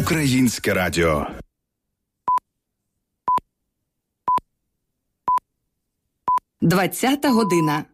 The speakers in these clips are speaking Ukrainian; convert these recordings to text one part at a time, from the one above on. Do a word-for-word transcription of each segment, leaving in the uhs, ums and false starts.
Українське радіо. Двадцята година.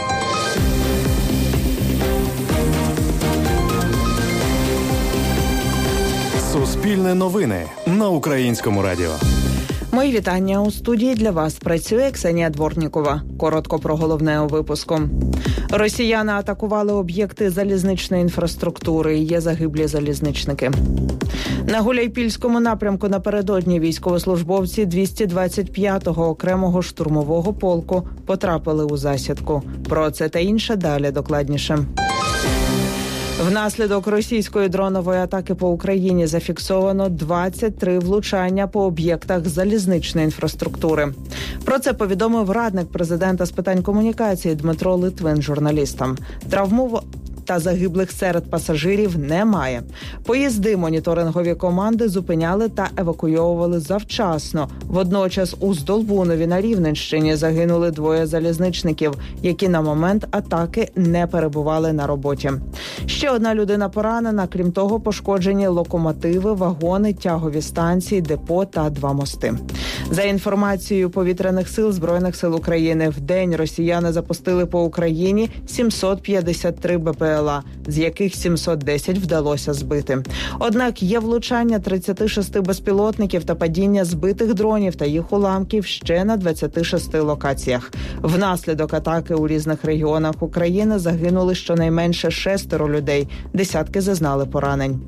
Суспільне новини на Українському радіо. Мої вітання. У студії для вас працює Ксенія Дворнікова. Коротко про головне у випуску. Росіяни атакували об'єкти залізничної інфраструктури. Є загиблі залізничники. На Гуляйпільському напрямку напередодні військовослужбовці двісті двадцять п'ятого окремого штурмового полку потрапили у засідку. Про це та інше далі докладніше. Внаслідок російської дронової атаки по Україні зафіксовано двадцять три влучання по об'єктах залізничної інфраструктури. Про це повідомив радник президента з питань комунікації Дмитро Литвин журналістам. Травму та загиблих серед пасажирів немає. Поїзди моніторингові команди зупиняли та евакуйовували завчасно. Водночас у Здолбунові на Рівненщині загинули двоє залізничників, які на момент атаки не перебували на роботі. Ще одна людина поранена, крім того, пошкоджені локомотиви, вагони, тягові станції, депо та два мости. За інформацією повітряних сил Збройних сил України, в день росіяни запустили по Україні сімсот п'ятдесят три Б П Л А, з яких сімсот десять вдалося збити. Однак є влучання тридцяти шести безпілотників та падіння збитих дронів та їх уламків ще на двадцяти шести локаціях. Внаслідок атаки у різних регіонах України загинули щонайменше шестеро людей, десятки зазнали поранень.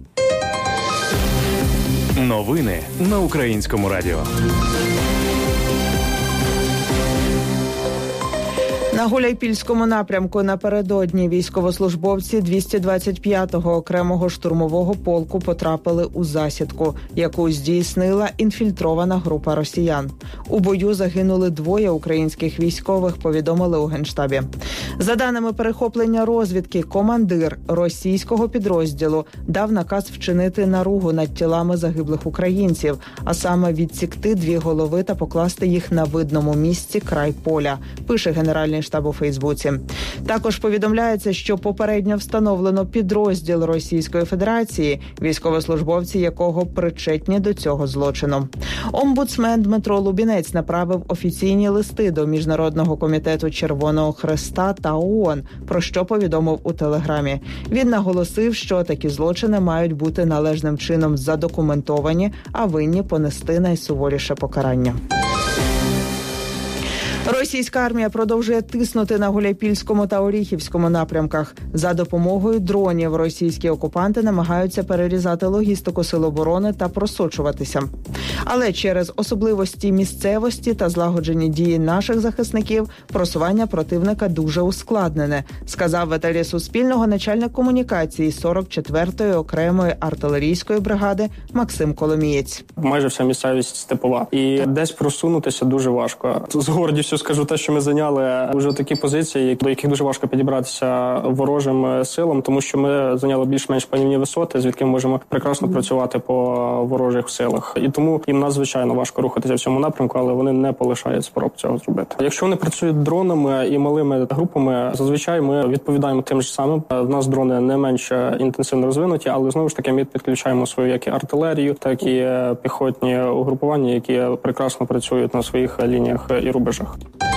Новини на Українському радіо. На Гуляйпільському напрямку напередодні військовослужбовці двісті двадцять п'ятого окремого штурмового полку потрапили у засідку, яку здійснила інфільтрована група росіян. У бою загинули двоє українських військових, повідомили у Генштабі. За даними перехоплення розвідки, командир російського підрозділу дав наказ вчинити наругу над тілами загиблих українців, а саме відсікти дві голови та покласти їх на видному місці край поля, пише Генеральний штаб у Фейсбуці. Також повідомляється, що попередньо встановлено підрозділ Російської Федерації, військовослужбовці якого причетні до цього злочину. Омбудсмен Дмитро Лубінець направив офіційні листи до Міжнародного комітету Червоного Хреста та О О Н, про що повідомив у Телеграмі. Він наголосив, що такі злочини мають бути належним чином задокументовані, а винні понести найсуворіше покарання. Російська армія продовжує тиснути на Гуляйпільському та Оріхівському напрямках. За допомогою дронів російські окупанти намагаються перерізати логістику сил оборони та просочуватися. Але через особливості місцевості та злагоджені дії наших захисників просування противника дуже ускладнене, сказав в етері Суспільного начальник комунікації сорок четвертої окремої артилерійської бригади Максим Коломієць. Майже вся місцевість степова. І десь просунутися дуже важко. З гордістю скажу те, що ми зайняли вже такі позиції, до яких дуже важко підібратися ворожим силам, тому що ми зайняли більш-менш панівні висоти, звідки ми можемо прекрасно працювати по ворожих силах. І тому їм надзвичайно важко рухатися в цьому напрямку, але вони не полишають спроб цього зробити. Якщо вони працюють дронами і малими групами, зазвичай ми відповідаємо тим ж самим. В нас дрони не менш інтенсивно розвинуті, але знову ж таки ми підключаємо свою як і артилерію, так і піхотні угрупування, які прекрасно працюють на своїх лініях і рубежах.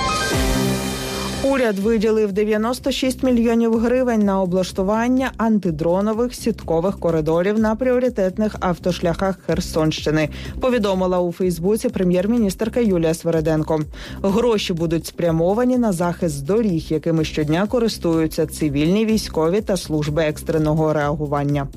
Уряд виділив дев'яносто шість мільйонів гривень на облаштування антидронових сіткових коридорів на пріоритетних автошляхах Херсонщини, повідомила у Фейсбуці прем'єр-міністерка Юлія Свериденко. Гроші будуть спрямовані на захист доріг, якими щодня користуються цивільні, військові та служби екстреного реагування.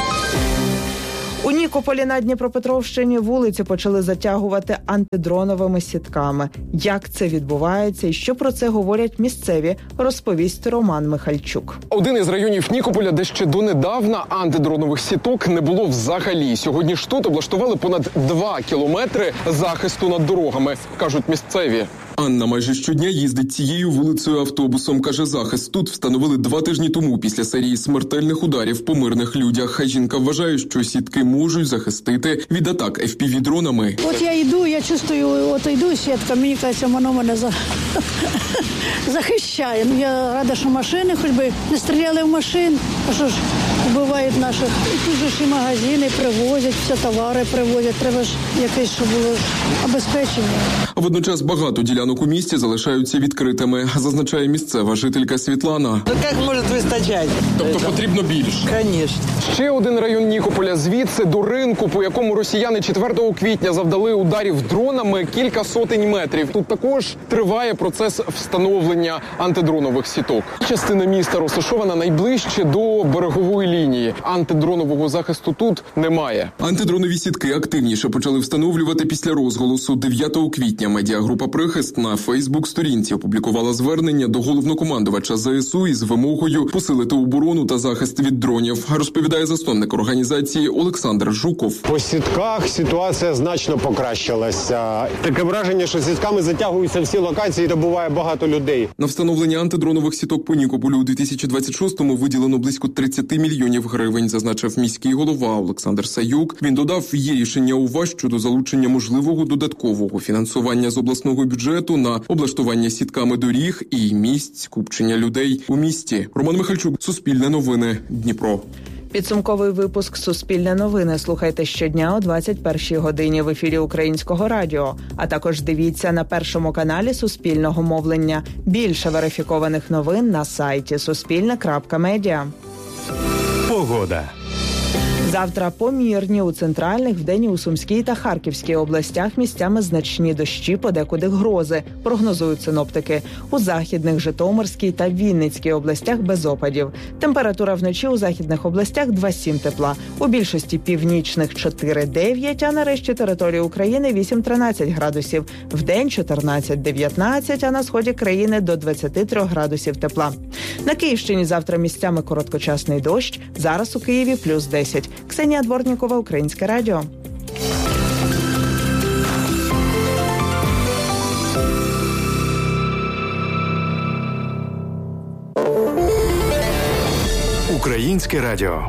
У Нікополі на Дніпропетровщині вулиці почали затягувати антидроновими сітками. Як це відбувається і що про це говорять місцеві, розповість Роман Михальчук. Один із районів Нікополя, де ще донедавна антидронових сіток не було взагалі. Сьогодні ж тут облаштували понад два кілометри захисту над дорогами, кажуть місцеві. Анна майже щодня їздить цією вулицею автобусом. Каже, захист тут встановили два тижні тому після серії смертельних ударів по мирних людях. Жінка вважає, що сітки можуть захистити від атак еф пі ві-дронами. От я йду, я чувствую, от йду сітка, мені кажеться, воно мене за... захищає. Я рада, що машини хоч би не стріляли в машин. А що ж, вбивають наших. І тут же ж і магазини привозять, все товари привозять. Треба ж якесь, щоб було обезпечення. Водночас багато ділянок у місті залишаються відкритими, зазначає місцева жителька Світлана. Ну як може вистачати? Тобто потрібно більше? Звісно. Ще один район Нікополя, звідси до ринку, по якому росіяни четвертого квітня завдали ударів дронами кілька сотень метрів. Тут також триває процес встановлення антидронових сіток. Частина міста розташована найближче до берегової лінії. Антидронового захисту тут немає. Антидронові сітки активніше почали встановлювати після розголосу. дев'ятого квітня медіагрупа «Прихист» на Фейсбук-сторінці опублікувала звернення до головнокомандувача ЗСУ із вимогою посилити оборону та захист від дронів, розповідає засновник організації Олександр Жуков. По сітках ситуація значно покращилася. Таке враження, що сітками затягуються всі локації, де буває багато людей. На встановлення антидронових сіток по Нікополю у дві тисячі двадцять шостому виділено близько тридцять мільйонів гривень, зазначив міський голова Олександр Саюк. Він додав, є рішення УВА щодо залучення можливого додаткового фінансування з обласного бюджету на облаштування сітками доріг і місць скупчення людей у місті. Роман Михальчук, Суспільне новини, Дніпро. Підсумковий випуск «Суспільне новини» слухайте щодня о двадцять першій годині в ефірі Українського радіо. А також дивіться на першому каналі Суспільного мовлення. Більше верифікованих новин на сайті суспільне крапка медіа. Погода. Завтра помірні у центральних, вдень у Сумській та Харківській областях місцями значні дощі, подекуди грози, прогнозують синоптики. У західних, Житомирській та Вінницькій областях без опадів. Температура вночі у західних областях два-сім тепла, у більшості північних чотири-дев'ять, а на решті території України вісім-тринадцять градусів. Вдень чотирнадцять-дев'ятнадцять, а на сході країни до двадцять три градусів тепла. На Київщині завтра місцями короткочасний дощ, зараз у Києві плюс десять. Ксенія Дворнікова, Українське радіо. Українське радіо.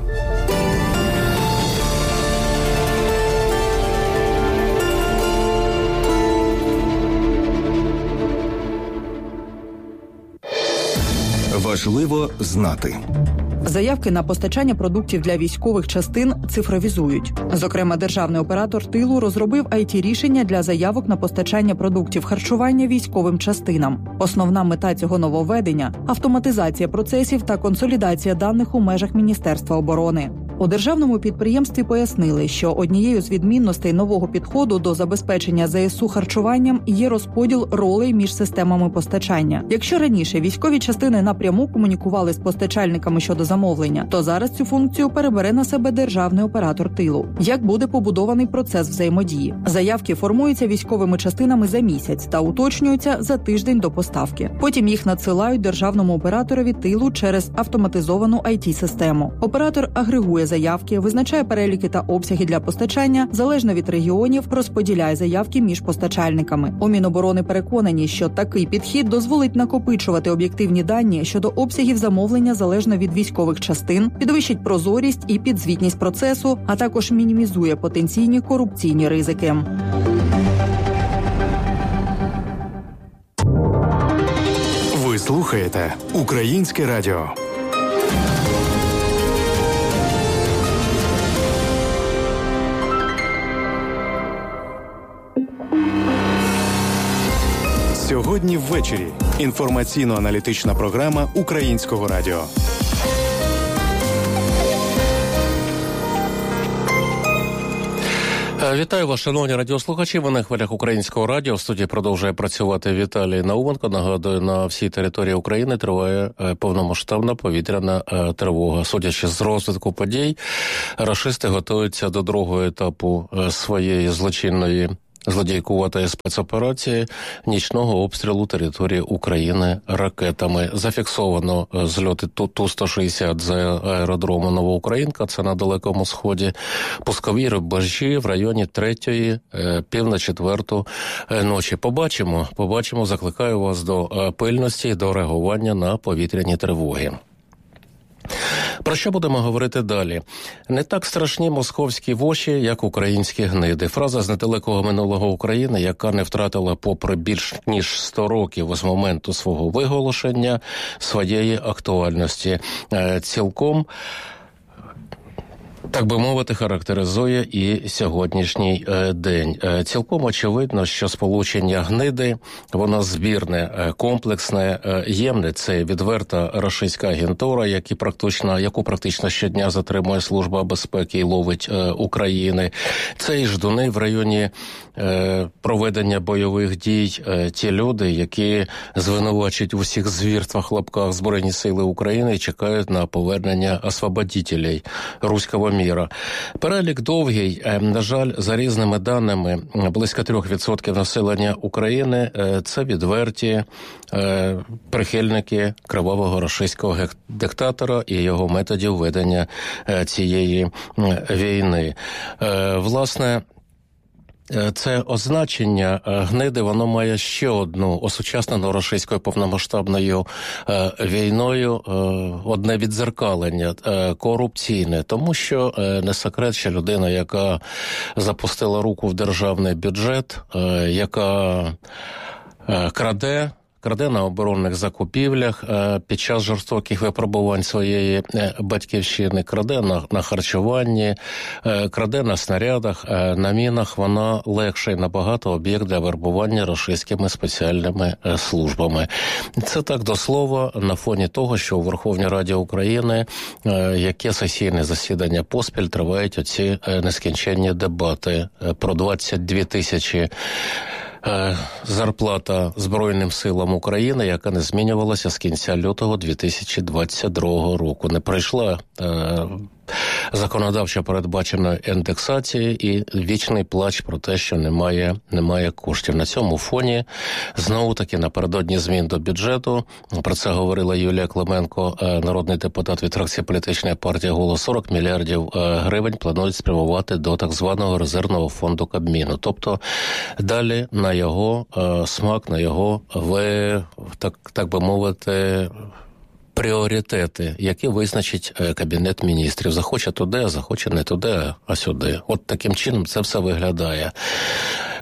Важливо знати. Заявки на постачання продуктів для військових частин цифровізують. Зокрема, державний оператор тилу розробив ай ті-рішення для заявок на постачання продуктів харчування військовим частинам. Основна мета цього нововведення – автоматизація процесів та консолідація даних у межах Міністерства оборони. У державному підприємстві пояснили, що однією з відмінностей нового підходу до забезпечення зе ес у харчуванням є розподіл ролей між системами постачання. Якщо раніше військові частини напряму комунікували з постачальниками щодо замовлення, то зараз цю функцію перебере на себе державний оператор тилу. Як буде побудований процес взаємодії? Заявки формуються військовими частинами за місяць та уточнюються за тиждень до поставки. Потім їх надсилають державному операторові тилу через автоматизовану ай ті-систему. Оператор агрегує заявки, визначає переліки та обсяги для постачання, залежно від регіонів, розподіляє заявки між постачальниками. У Міноборони переконані, що такий підхід дозволить накопичувати об'єктивні дані щодо обсягів замовлення залежно від військових частин, підвищить прозорість і підзвітність процесу, а також мінімізує потенційні корупційні ризики. Ви слухаєте Українське радіо. Сьогодні ввечері. Інформаційно-аналітична програма Українського радіо. Вітаю вас, шановні радіослухачі. Ви на хвилях Українського радіо. В студії продовжує працювати Віталій Науменко. Нагадую, на всій території України триває повномасштабна повітряна тривога. Судячи з розвитку подій, рашисти готуються до другого етапу своєї злочинної злодійкуватої спецоперації нічного обстрілу території України ракетами. Зафіксовано зльоти Ту сто шістдесят з аеродрому Новоукраїнка, це на Далекому Сході, пускові рубежі в районі третьої, пів на четверту ночі. Побачимо, побачимо, закликаю вас до пильності і до реагування на повітряні тривоги. Про що будемо говорити далі? Не так страшні московські воші, як українські гниди. Фраза з недалекого минулого України, яка не втратила попри більш ніж сто років з моменту свого виголошення своєї актуальності. Цілком так би мовити, характеризує і сьогоднішній е, день. Е, цілком очевидно, що сполучення гниди, воно збірне, е, комплексне, е, ємне. Це відверта рашистська агентура, які практично, яку практично щодня затримує Служба безпеки і ловить е, України. Це і ждуни в районі е, проведення бойових дій. Е, ті люди, які звинувачують в усіх звірствах, лапках Збройні сили України і чекають на повернення освободителей руського міра. Перелік довгий. На жаль, за різними даними, близько трьох відсотків населення України – це відверті прихильники кривавого рашистського диктатора і його методів ведення цієї війни. Власне, це означення гниди, воно має ще одну осучаснену рашистською повномасштабною е, війною е, одне віддзеркалення е, корупційне, тому що е, не секрет, що людина, яка запустила руку в державний бюджет, е, яка е, краде, краде на оборонних закупівлях під час жорстоких випробувань своєї батьківщини, краде на, на харчуванні, краде на снарядах, на мінах, вона легший набагато об'єкт для вербування рашистськими спеціальними службами. Це так до слова на фоні того, що у Верховній Раді України, яке сесійне засідання поспіль, тривають оці нескінченні дебати про двадцять дві тисячі зарплата Збройним силам України, яка не змінювалася з кінця лютого дві тисячі двадцять другого року. Не пройшла е, законодавчо передбаченої індексації і вічний плач про те, що немає, немає коштів. На цьому фоні, знову-таки, напередодні змін до бюджету, про це говорила Юлія Клименко, народний депутат від фракції політичної партії «Голос», сорок мільярдів гривень планують спрямувати до так званого резервного фонду Кабміну. Тобто далі на його е, смак, на його, ви, так, так би мовити, пріоритети, які визначить Кабінет міністрів. Захоче туди, а захоче не туди, а сюди. От таким чином це все виглядає.